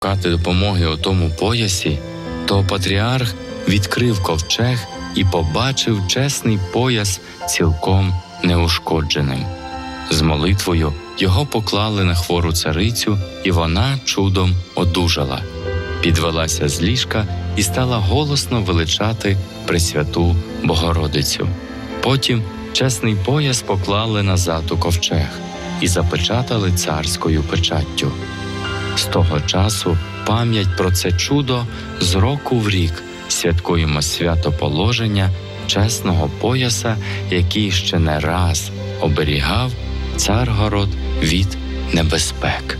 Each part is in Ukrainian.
шукати допомоги у тому поясі, то патріарх відкрив ковчег і побачив чесний пояс цілком неушкодженим. З молитвою його поклали на хвору царицю, і вона чудом одужала. Підвелася з ліжка і стала голосно величати Пресвяту Богородицю. Потім чесний пояс поклали назад у ковчег і запечатали царською печаттю. З того часу пам'ять про це чудо з року в рік святкуємо свято положення чесного пояса, який ще не раз оберігав Царгород від небезпек.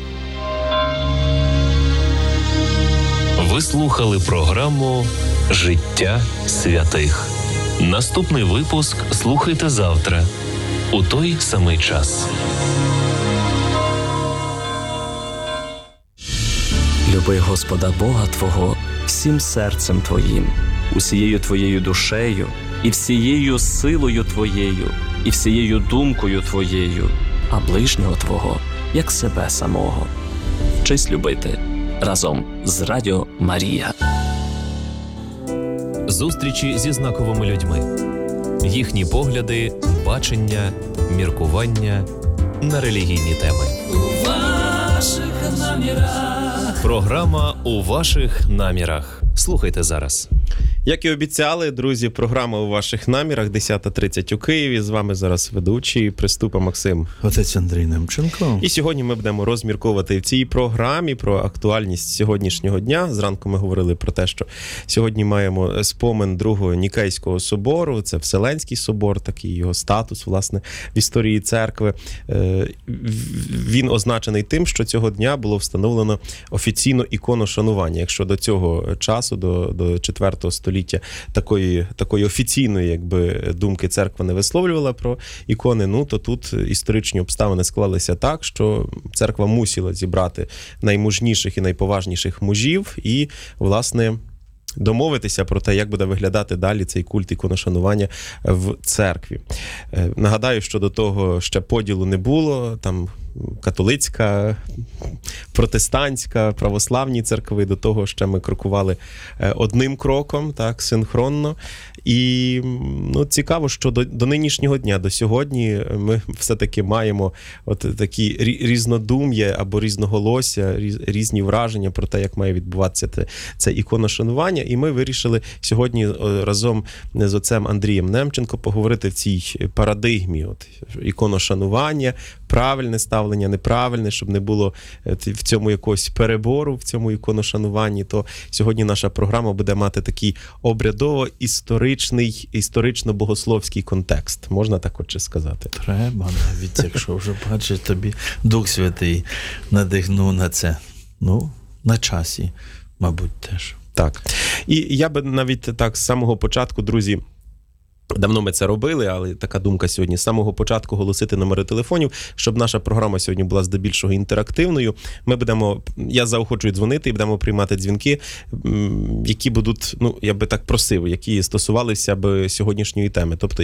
Ви слухали програму «Життя святих». Наступний випуск слухайте завтра, у той самий час. Люби Господа Бога твого всім серцем твоїм, усією твоєю душею, і всією силою твоєю, і всією думкою твоєю, а ближнього твого, як себе самого. Вчись любити разом з Радіо Марія. Зустрічі зі знаковими людьми. Їхні погляди, бачення, міркування на релігійні теми. У ваших намірах. Програма «У ваших намірах». Слухайте зараз. Як і обіцяли, друзі, програма «У ваших намірах», 10:30 у Києві. З вами зараз ведучий Приступа Максим. Отець Андрій Немченко. І сьогодні ми будемо розмірковувати в цій програмі про актуальність сьогоднішнього дня. Зранку ми говорили про те, що сьогодні маємо спомин Другого Нікейського собору. Це Вселенський собор, такий його статус, власне, в історії церкви. Він означений тим, що цього дня було встановлено офіційно ікону шанування. Якщо до цього часу, до 4 століття, такої офіційної думки церква не висловлювала про ікони, то тут історичні обставини склалися так, що церква мусила зібрати наймужніших і найповажніших мужів і, власне, домовитися про те, як буде виглядати далі цей культ іконошанування в церкві. Нагадаю, що до того ще поділу не було, там католицька, протестантська, православні церкви, до того ще ми крокували одним кроком, так, синхронно. І цікаво, що до нинішнього дня, до сьогодні ми все-таки маємо от такі різнодум'я або різноголосся, різні враження про те, як має відбуватися це іконошанування. І ми вирішили сьогодні разом з отцем Андрієм Немченко поговорити в цій парадигмі іконошанування, правильне ставлення, неправильне, щоб не було в цьому якогось перебору, в цьому іконошануванні. То сьогодні наша програма буде мати такий обрядово-історичний, історично-богословський контекст. Можна так отже сказати? Треба, навіть якщо вже бачиш, тобі Дух Святий надихнув на це. На часі, мабуть, теж. Так. І я би навіть так з самого початку, друзі, давно ми це робили, але така думка сьогодні. З самого початку голосити номери телефонів, щоб наша програма сьогодні була здебільшого інтерактивною. Я заохочую дзвонити і будемо приймати дзвінки, які будуть, я би так просив, які стосувалися б сьогоднішньої теми. Тобто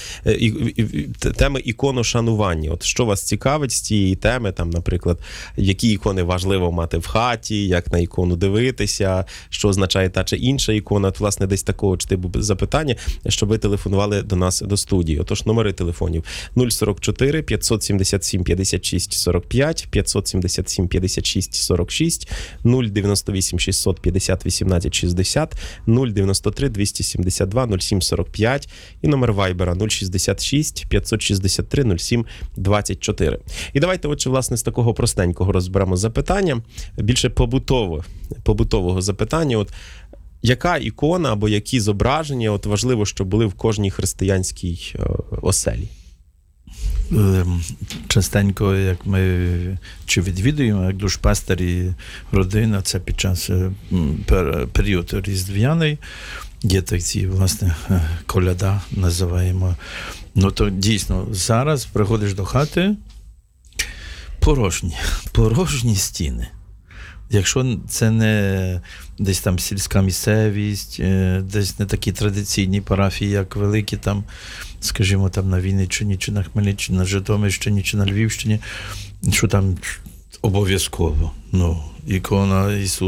теми іконошанування. От що вас цікавить з цієї теми, там, наприклад, які ікони важливо мати в хаті, як на ікону дивитися, що означає та чи інша ікона. От, власне, десь такого типу запитання, щоб ви телефонували до нас, до студії. Отож, номери телефонів 044 577 56 45, 577 56 46, 098 650 18 60, 093 272 07 45 і номер Вайбера 066 563 07 24. І давайте, отже, власне, з такого простенького розберемо запитання, більше побутового запитання. Яка ікона або які зображення важливо, щоб були в кожній християнській оселі? Частенько, як ми відвідуємо, як душпастер і родина, це під час період різдвяний, є такі, власне, коляда називаємо. То дійсно, зараз приходиш до хати, порожні стіни. Якщо це не десь там сільська місцевість, десь не такі традиційні парафії, як великі там, скажімо, там на Вінниччині, чи на Хмельниччині, на Житомирщині, чи на Львівщині, що там Обов'язково. Ну, ікона Ісуса